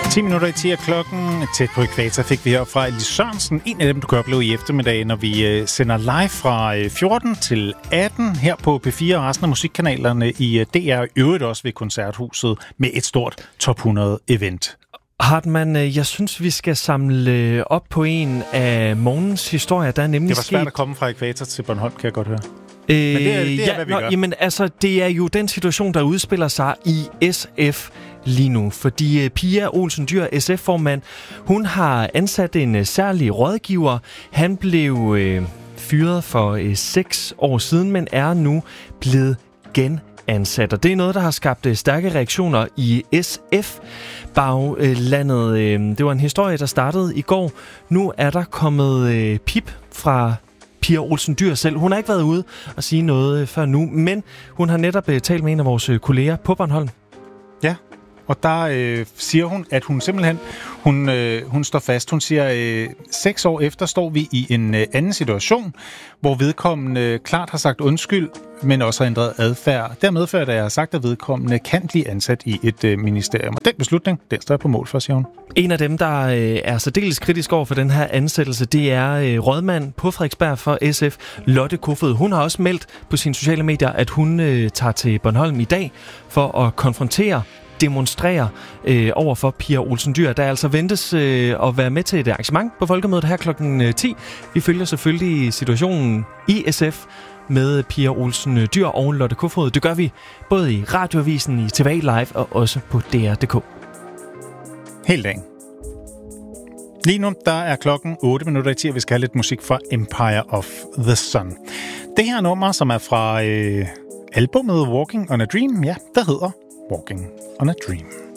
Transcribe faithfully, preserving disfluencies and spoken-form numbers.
ti minutter i ti af klokken. Tæt på ekvator fik vi her fra Elis Sørensen. En af dem, du kan opleve i eftermiddag, når vi sender live fra fjorten til atten her på P fire og resten af musikkanalerne i D R. I øvrigt også ved Koncerthuset med et stort top hundrede event. Hartmann, jeg synes, vi skal samle op på en af morgens historier, der er nemlig Det var svært sket... at komme fra ekvator til Bornholm, kan jeg godt høre. Øh, Men det er, det er ja, hvad vi nå, gør. Jamen, altså, det er jo den situation, der udspiller sig i S F lige nu. Fordi uh, Pia Olsen Dyhr, S F-formand, hun har ansat en uh, særlig rådgiver. Han blev uh, fyret for uh, seks år siden, men er nu blevet genansat. Og det er noget, der har skabt uh, stærke reaktioner i S F-baglandet. Uh, det var en historie, der startede i går. Nu er der kommet uh, pip fra Pia Olsen Dyhr selv. Hun har ikke været ude og sige noget før nu, men hun har netop uh, talt med en af vores uh, kolleger på Bornholm. Ja, og der øh, siger hun, at hun simpelthen hun, øh, hun står fast. Hun siger, øh, seks år efter står vi i en øh, anden situation, hvor vedkommende øh, klart har sagt undskyld, men også har ændret adfærd. Dermed før, da jeg har sagt, at vedkommende kan blive ansat i et øh, ministerium. Og den beslutning, den står jeg på mål for, siger hun. En af dem, der øh, er særdeles kritisk over for den her ansættelse, det er øh, rådmand på Frederiksberg for S F, Lotte Kofod. Hun har også meldt på sine sociale medier, at hun øh, tager til Bornholm i dag for at konfrontere demonstrere øh, over for Pia Olsen Dyhr. Der altså ventes øh, at være med til et arrangement på Folkemødet her klokken ti. Vi følger selvfølgelig situationen i S F med Pia Olsen Dyhr og Lotte Kofod. Det gør vi både i Radioavisen, i T V Live og også på D R punktum d k. Helt dagen. Lige nu, der er klokken otte minutter i ti, og vi skal have lidt musik fra Empire of the Sun. Det her nummer, som er fra øh, albumet Walking on a Dream, ja, der hedder Walking on a Dream.